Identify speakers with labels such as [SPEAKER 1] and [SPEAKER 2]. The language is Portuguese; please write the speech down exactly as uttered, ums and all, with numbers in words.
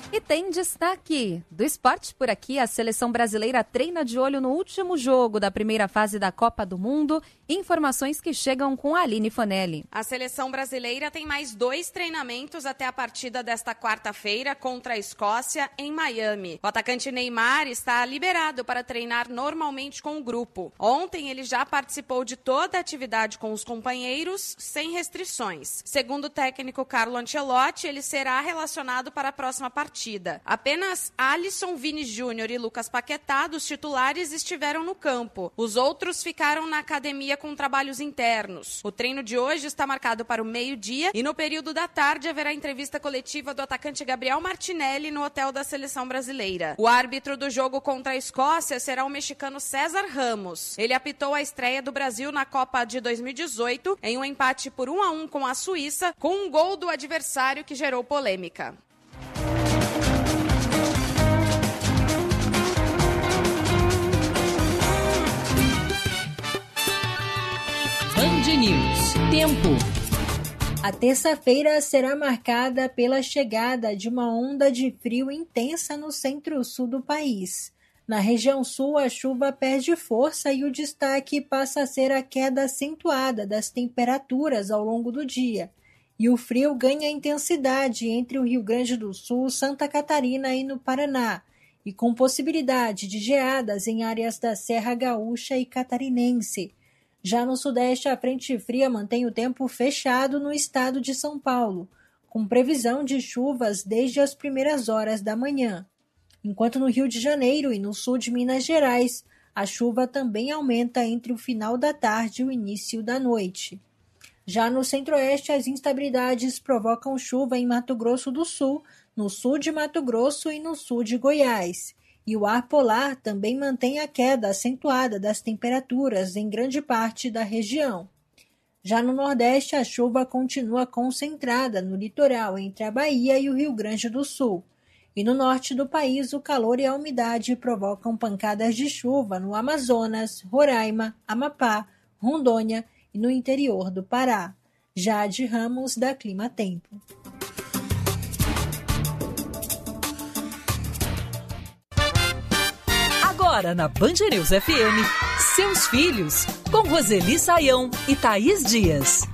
[SPEAKER 1] E tem destaque do esporte por aqui. A seleção brasileira treina de olho no último jogo da primeira fase da Copa do Mundo. Informações que chegam com a Aline Fonelli.
[SPEAKER 2] A seleção brasileira tem mais dois treinamentos até a partida desta quarta-feira contra a Escócia em Miami. O atacante Neymar está liberado para treinar normalmente com o grupo. Ontem ele já participou de toda a atividade com os companheiros, sem restrições. Segundo o técnico Carlo Ancelotti, ele será relacionado para a próxima partida. Apenas Alisson, Vini Júnior e Lucas Paquetá, dos titulares, estiveram no campo. Os outros ficaram na academia com trabalhos internos. O treino de hoje está marcado para o meio-dia e no período da tarde haverá entrevista coletiva do atacante Gabriel Martinelli no hotel da seleção brasileira. O árbitro do jogo contra a Escócia será o mexicano César Ramos. Ele apitou a estreia do Brasil na Copa de dois mil e dezoito em um empate por um a um com a Suíça, com um gol do adversário que gerou polêmica.
[SPEAKER 3] Band News. Tempo.
[SPEAKER 4] A terça-feira será marcada pela chegada de uma onda de frio intensa no centro-sul do país. Na região sul, a chuva perde força e o destaque passa a ser a queda acentuada das temperaturas ao longo do dia. E o frio ganha intensidade entre o Rio Grande do Sul, Santa Catarina e no Paraná, e com possibilidade de geadas em áreas da Serra Gaúcha e Catarinense. Já no Sudeste, a frente fria mantém o tempo fechado no estado de São Paulo, com previsão de chuvas desde as primeiras horas da manhã. Enquanto no Rio de Janeiro e no sul de Minas Gerais, a chuva também aumenta entre o final da tarde e o início da noite. Já no Centro-Oeste, as instabilidades provocam chuva em Mato Grosso do Sul, no sul de Mato Grosso e no sul de Goiás. E o ar polar também mantém a queda acentuada das temperaturas em grande parte da região. Já no Nordeste, a chuva continua concentrada no litoral entre a Bahia e o Rio Grande do Sul. E no norte do país, o calor e a umidade provocam pancadas de chuva no Amazonas, Roraima, Amapá, Rondônia e no interior do Pará. Jade Ramos, da Clima Tempo.
[SPEAKER 3] Agora na Band News F M, seus filhos, com Roseli Saião e Thaís Dias.